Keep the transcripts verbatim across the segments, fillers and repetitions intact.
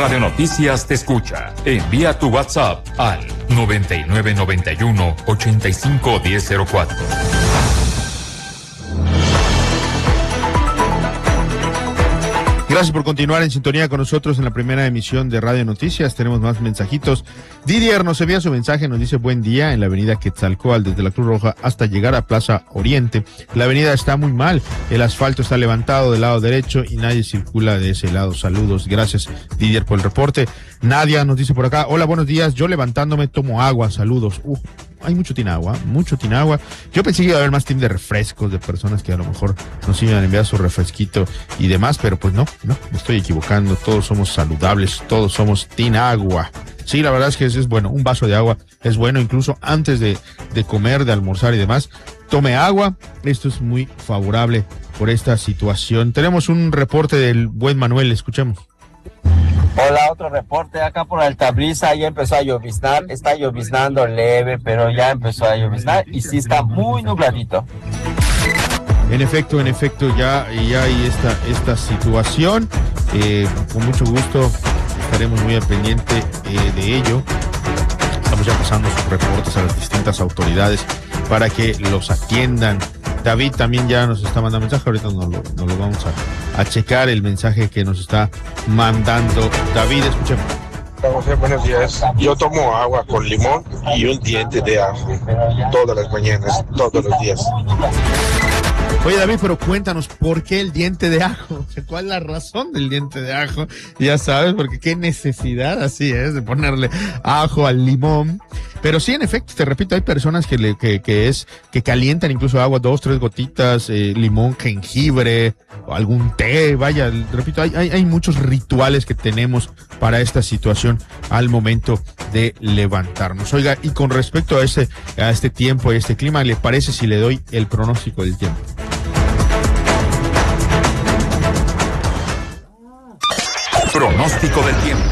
Radio Noticias te escucha. Envía tu WhatsApp al noventa y nueve noventa y uno ochenta y cinco diez cero cuatro. Gracias por continuar en sintonía con nosotros en la primera emisión de Radio Noticias. Tenemos más mensajitos. Didier nos envía su mensaje, nos dice: buen día en la avenida Quetzalcóatl desde la Cruz Roja hasta llegar a Plaza Oriente. La avenida está muy mal, el asfalto está levantado del lado derecho y nadie circula de ese lado. Saludos, gracias Didier por el reporte. Nadia nos dice por acá: hola, buenos días, yo levantándome tomo agua, saludos. Uh, hay mucho tinagua, mucho tinagua. Yo pensé que iba a haber más team de refrescos, de personas que a lo mejor nos iban a enviar su refresquito y demás, pero pues no, no, me estoy equivocando. Todos somos saludables, todos somos tinagua. Sí, la verdad es que es, es bueno, un vaso de agua es bueno, incluso antes de, de comer, de almorzar y demás. Tome agua, esto es muy favorable por esta situación. Tenemos un reporte del buen Manuel, escuchemos. Hola, otro reporte acá por Altabrisa. Ya empezó a lloviznar, está lloviznando leve, pero ya empezó a lloviznar y sí está muy nubladito. En efecto, en efecto, ya, ya hay esta, esta situación. Eh, con mucho gusto estaremos muy al pendiente eh, de ello. Estamos ya pasando sus reportes a las distintas autoridades para que los atiendan. David también ya nos está mandando mensaje, ahorita nos lo, nos lo vamos a, a checar el mensaje que nos está mandando David. Escuchemos. José, buenos días. Yo tomo agua con limón y un diente de ajo todas las mañanas, todos los días. Oye, David, pero cuéntanos, ¿por qué el diente de ajo? ¿Cuál es la razón del diente de ajo? Ya sabes, porque qué necesidad así es de ponerle ajo al limón. Pero sí, en efecto, te repito, hay personas que le, que, que es, que calientan incluso agua, dos, tres gotitas, eh, limón, jengibre, o algún té, vaya, repito, hay, hay, hay muchos rituales que tenemos para esta situación al momento de levantarnos. Oiga, y con respecto a ese, a este tiempo y este clima, ¿le parece si le doy el pronóstico del tiempo? Pronóstico del tiempo.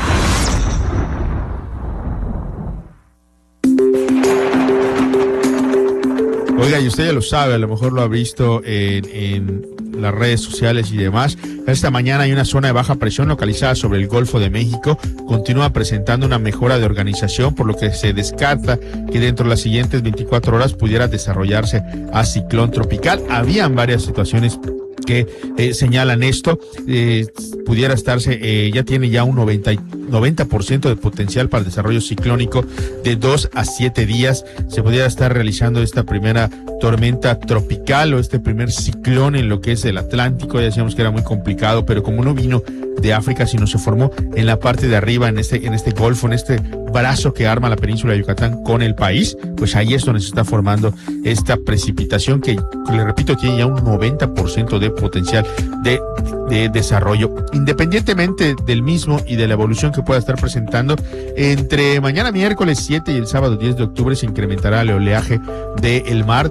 Oiga, y usted ya lo sabe, a lo mejor lo ha visto en, en las redes sociales y demás. Esta mañana hay una zona de baja presión localizada sobre el Golfo de México. Continúa presentando una mejora de organización, por lo que se descarta que dentro de las siguientes veinticuatro horas pudiera desarrollarse a ciclón tropical. Habían varias situaciones que eh, señalan esto. Eh, pudiera estarse, eh, ya tiene ya un noventa por ciento de potencial para el desarrollo ciclónico de dos a siete días. Se pudiera estar realizando esta primera tormenta tropical o este primer ciclón en lo que es el Atlántico. Ya decíamos que era muy complicado, pero como no vino de África, sino se formó en la parte de arriba, en este, en este golfo, en este brazo que arma la península de Yucatán con el país, pues ahí es donde se está formando esta precipitación que, le repito, tiene ya un noventa por ciento de potencial de, de desarrollo. Independientemente del mismo y de la evolución que pueda estar presentando, entre mañana miércoles siete y el sábado diez de octubre se incrementará el oleaje del mar.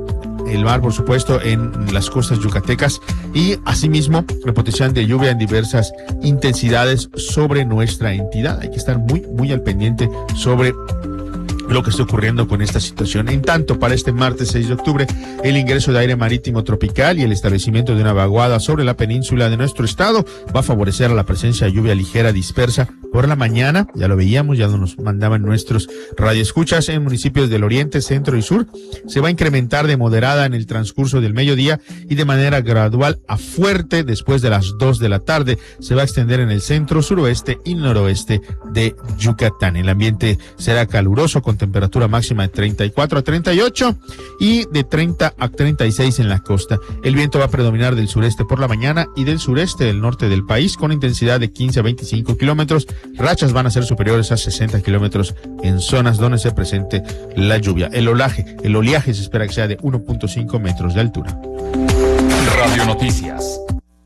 El mar, por supuesto, en las costas yucatecas y asimismo la potencial de lluvia en diversas intensidades sobre nuestra entidad. Hay que estar muy, muy al pendiente sobre lo que está ocurriendo con esta situación. En tanto, para este martes seis de octubre, el ingreso de aire marítimo tropical y el establecimiento de una vaguada sobre la península de nuestro estado va a favorecer a la presencia de lluvia ligera dispersa por la mañana. Ya lo veíamos, ya nos mandaban nuestros radioescuchas en municipios del oriente, centro y sur. Se va a incrementar de moderada en el transcurso del mediodía y de manera gradual a fuerte después de las dos de la tarde. Se va a extender en el centro, suroeste y noroeste de Yucatán. El ambiente será caluroso con temperatura máxima de treinta y cuatro a treinta y ocho y de treinta a treinta y seis en la costa. El viento va a predominar del sureste por la mañana y del sureste del norte del país con intensidad de quince a veinticinco kilómetros. Rachas van a ser superiores a sesenta kilómetros en zonas donde se presente la lluvia. El olaje, el oleaje se espera que sea de uno punto cinco metros de altura. Radio Noticias.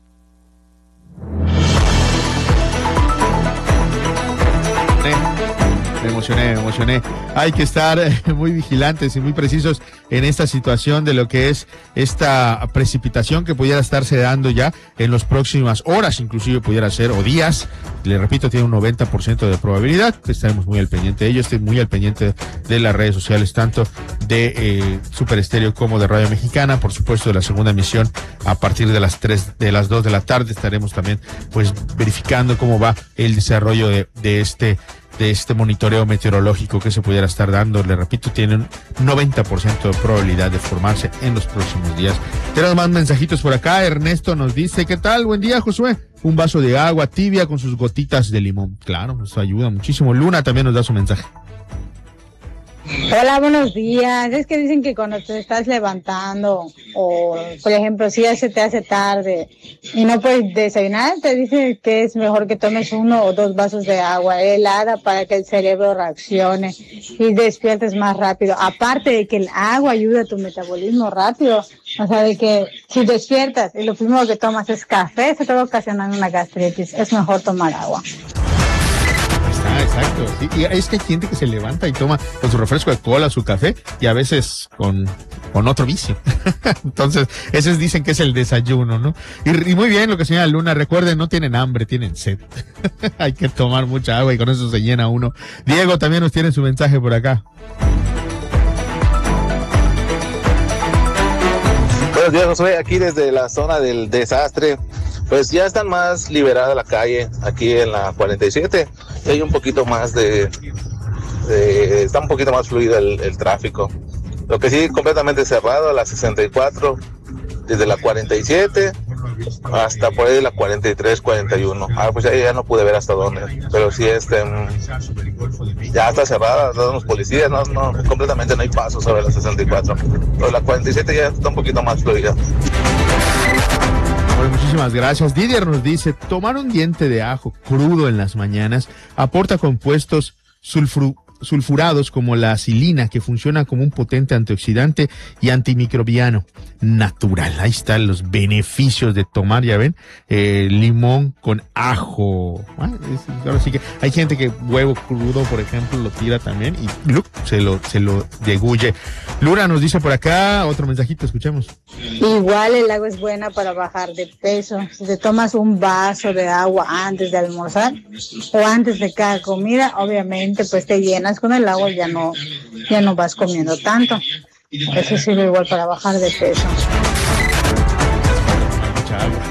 Me emocioné, me emocioné. Hay que estar muy vigilantes y muy precisos en esta situación de lo que es esta precipitación que pudiera estarse dando ya en las próximas horas, inclusive pudiera ser, o días, Le repito, tiene un noventa por ciento de probabilidad. Estaremos muy al pendiente de ello. Estoy muy al pendiente de las redes sociales, tanto de eh, Super Estéreo como de Radio Mexicana. Por supuesto, de la segunda emisión a partir de las tres, de las dos de la tarde. Estaremos también pues verificando cómo va el desarrollo de, de este de este monitoreo meteorológico que se pudiera estar dando. Le repito, tienen noventa por ciento de probabilidad de formarse en los próximos días. Tenemos más mensajitos por acá. Ernesto nos dice, ¿qué tal? Buen día, Josué. Un vaso de agua tibia con sus gotitas de limón. Claro, eso ayuda muchísimo. Luna también nos da su mensaje. Hola, buenos días. Es que dicen que cuando te estás levantando o, por ejemplo, si ya se te hace tarde y no puedes desayunar, te dicen que es mejor que tomes uno o dos vasos de agua helada para que el cerebro reaccione y despiertes más rápido. Aparte de que el agua ayuda a tu metabolismo rápido, o sea, de que si despiertas y lo primero que tomas es café, se te va a ocasionar una gastritis. Es mejor tomar agua. Ah, exacto. Sí, y es que hay gente que se levanta y toma con su refresco de cola, su café, y a veces con, con otro vicio. Entonces, esos dicen que es el desayuno, ¿no? Y, y muy bien lo que señala Luna, recuerden, no tienen hambre, tienen sed. Hay que tomar mucha agua y con eso se llena uno. Diego también nos tiene su mensaje por acá. Buenos días, Josué, aquí desde la zona del desastre. Pues ya están más liberada la calle aquí en la cuarenta y siete y hay un poquito más de, de está un poquito más fluido el, el tráfico. Lo que sí, completamente cerrado, la sesenta y cuatro, desde la cuarenta y siete hasta por ahí la cuarenta y tres, cuarenta y uno. Ah, pues ya, ya no pude ver hasta dónde, pero sí, este, ya está cerrada, todos los policías, no, no, completamente no hay paso sobre la sesenta y cuatro. Pero la cuarenta y siete ya está un poquito más fluida. Bueno, muchísimas gracias. Didier nos dice, tomar un diente de ajo crudo en las mañanas aporta compuestos sulfur, sulfurados como la acilina, que funciona como un potente antioxidante y antimicrobiano natural. Ahí están los beneficios de tomar, ya ven, eh, limón con ajo. Ah, es, ahora sí que hay gente que huevo crudo, por ejemplo, lo tira también y look, se lo se lo degulle. Luna nos dice por acá, otro mensajito, escuchemos. Igual el agua es buena para bajar de peso. Si te tomas un vaso de agua antes de almorzar o antes de cada comida, obviamente pues te llenas con el agua y ya no, ya no vas comiendo tanto. Eso sirve igual para bajar de peso. Mucha agua.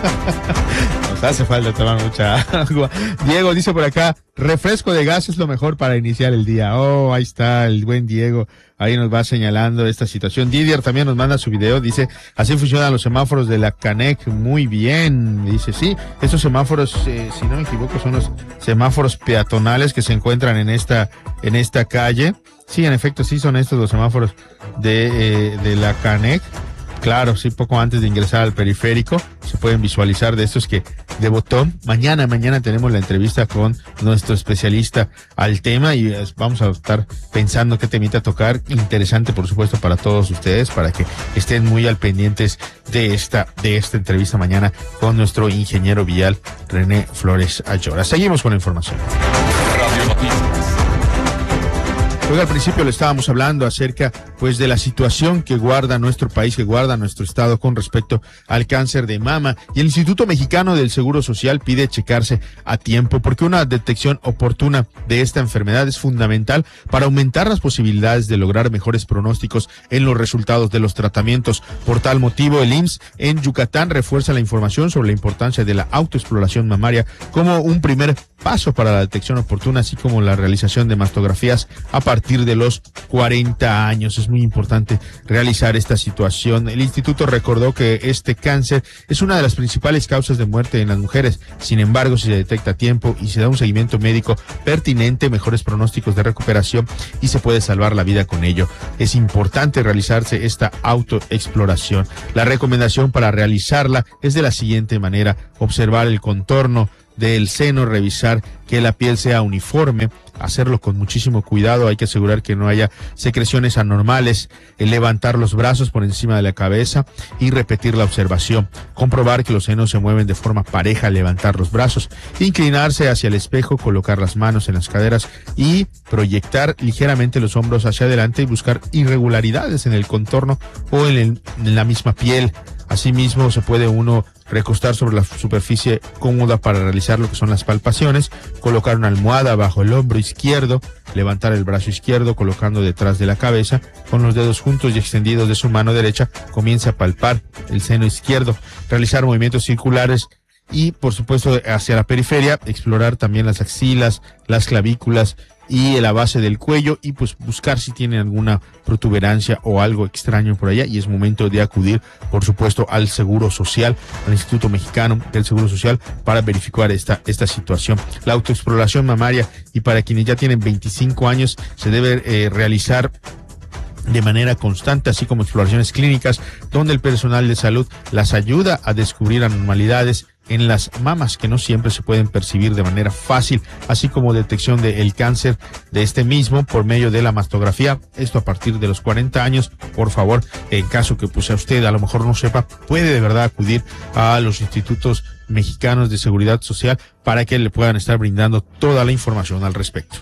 Nos hace falta tomar mucha agua. Diego dice por acá, refresco de gas es lo mejor para iniciar el día. Oh, ahí está el buen Diego. Ahí nos va señalando esta situación. Didier también nos manda su video, dice, así funcionan los semáforos de la Canec, muy bien. Dice, sí, estos semáforos, eh, si no me equivoco, son los semáforos peatonales que se encuentran en esta, en esta calle. Sí, en efecto, sí son estos los semáforos de, eh, de la Canec. Claro, sí, poco antes de ingresar al periférico se pueden visualizar de estos que de botón. Mañana, mañana tenemos la entrevista con nuestro especialista al tema y vamos a estar pensando qué temita tocar. Interesante, por supuesto, para todos ustedes, para que estén muy al pendientes de esta, de esta entrevista mañana con nuestro ingeniero vial René Flores Ayora. Seguimos con la información. Radio Noticias. Luego al principio le estábamos hablando acerca pues de la situación que guarda nuestro país, que guarda nuestro estado con respecto al cáncer de mama, y el Instituto Mexicano del Seguro Social pide checarse a tiempo porque una detección oportuna de esta enfermedad es fundamental para aumentar las posibilidades de lograr mejores pronósticos en los resultados de los tratamientos. Por tal motivo, el I M S S en Yucatán refuerza la información sobre la importancia de la autoexploración mamaria como un primer paso para la detección oportuna, así como la realización de mastografías a partir de los cuarenta años. Es muy importante realizar esta situación. El instituto recordó que este cáncer es una de las principales causas de muerte en las mujeres. Sin embargo, si se detecta a tiempo y se da un seguimiento médico pertinente, mejores pronósticos de recuperación y se puede salvar la vida con ello. Es importante realizarse esta autoexploración. La recomendación para realizarla es de la siguiente manera: observar el contorno del seno, revisar que la piel sea uniforme, hacerlo con muchísimo cuidado, hay que asegurar que no haya secreciones anormales, levantar los brazos por encima de la cabeza y repetir la observación, comprobar que los senos se mueven de forma pareja al levantar los brazos, inclinarse hacia el espejo, colocar las manos en las caderas y proyectar ligeramente los hombros hacia adelante y buscar irregularidades en el contorno o en, el, en la misma piel. Asimismo, se puede uno recostar sobre la superficie cómoda para realizar lo que son las palpaciones, colocar una almohada bajo el hombro izquierdo, levantar el brazo izquierdo colocando detrás de la cabeza, con los dedos juntos y extendidos de su mano derecha, comience a palpar el seno izquierdo, realizar movimientos circulares y, por supuesto, hacia la periferia, explorar también las axilas, las clavículas y la base del cuello, y pues buscar si tiene alguna protuberancia o algo extraño por allá, y es momento de acudir, por supuesto, al Seguro Social, al Instituto Mexicano del Seguro Social, para verificar esta, esta situación. La autoexploración mamaria, y para quienes ya tienen veinticinco años, se debe eh, realizar de manera constante, así como exploraciones clínicas, donde el personal de salud las ayuda a descubrir anormalidades en las mamas que no siempre se pueden percibir de manera fácil, así como detección del cáncer de este mismo por medio de la mastografía. Esto a partir de los cuarenta años. Por favor, en caso que pues a usted a lo mejor no sepa, puede de verdad acudir a los institutos mexicanos de seguridad social para que le puedan estar brindando toda la información al respecto.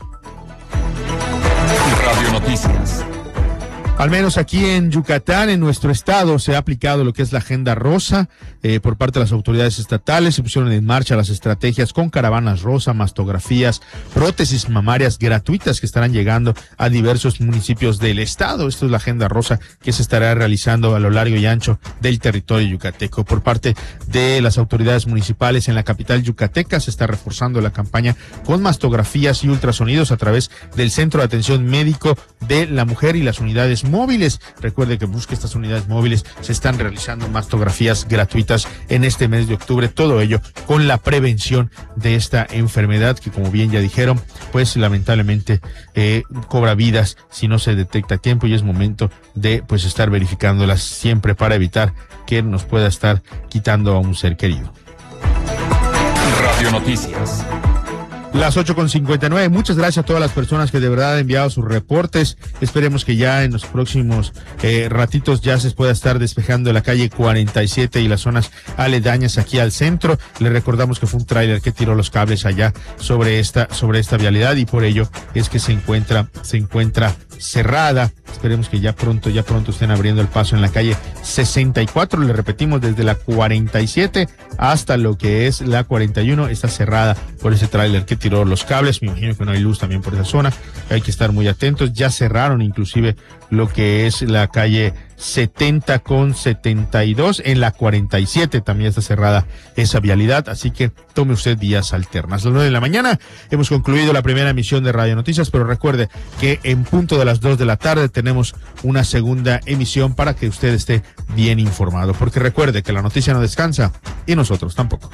Radio Noticias. Al menos aquí en Yucatán, en nuestro estado, se ha aplicado lo que es la agenda rosa eh, por parte de las autoridades estatales. Se pusieron en marcha las estrategias con caravanas rosa, mastografías, prótesis mamarias gratuitas que estarán llegando a diversos municipios del estado. Esto es la agenda rosa que se estará realizando a lo largo y ancho del territorio yucateco. Por parte de las autoridades municipales en la capital yucateca, se está reforzando la campaña con mastografías y ultrasonidos a través del Centro de Atención Médico de la Mujer y las unidades móviles. Recuerde que busque estas unidades móviles. Se están realizando mastografías gratuitas en este mes de octubre. Todo ello con la prevención de esta enfermedad que, como bien ya dijeron, pues lamentablemente eh, cobra vidas si no se detecta a tiempo, y es momento de pues estar verificándolas siempre para evitar que nos pueda estar quitando a un ser querido. Radio Noticias. Las ocho con cincuenta y nueve. Muchas gracias a todas las personas que de verdad han enviado sus reportes. Esperemos que ya en los próximos eh, ratitos ya se pueda estar despejando la calle cuarenta y siete y las zonas aledañas aquí al centro. Le recordamos que fue un tráiler que tiró los cables allá sobre esta sobre esta vialidad, y por ello es que se encuentra se encuentra cerrada. Esperemos que ya pronto, ya pronto estén abriendo el paso en la calle sesenta y cuatro. Le repetimos, desde la cuarenta y siete hasta lo que es la cuarenta y uno está cerrada por ese tráiler que tiró los cables. Me imagino que no hay luz también por esa zona. Hay que estar muy atentos. Ya cerraron inclusive lo que es la calle setenta con setenta y dos. En la cuarenta y siete también está cerrada esa vialidad, así que tome usted vías alternas. A las nueve de la mañana hemos concluido la primera emisión de Radio Noticias, pero recuerde que en punto de las dos de la tarde tenemos una segunda emisión para que usted esté bien informado, porque recuerde que la noticia no descansa y nosotros tampoco.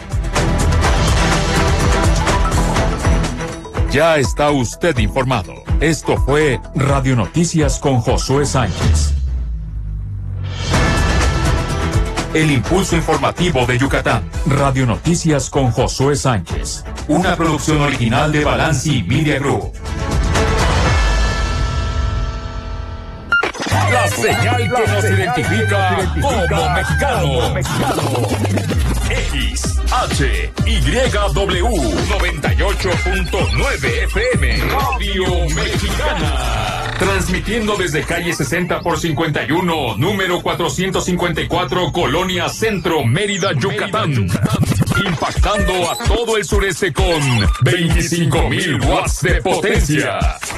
Ya está usted informado. Esto fue Radio Noticias con Josué Sánchez. El impulso informativo de Yucatán. Radio Noticias con Josué Sánchez. Una producción original de Balanci Media Group. La señal que nos identifica como mexicanos. X, H, Y, W, noventa y ocho punto nueve F M. Radio Mexicana. Transmitiendo desde calle sesenta por cincuenta y uno, número cuatrocientos cincuenta y cuatro, Colonia Centro, Mérida, Yucatán. Impactando a todo el sureste con veinticinco mil watts de potencia.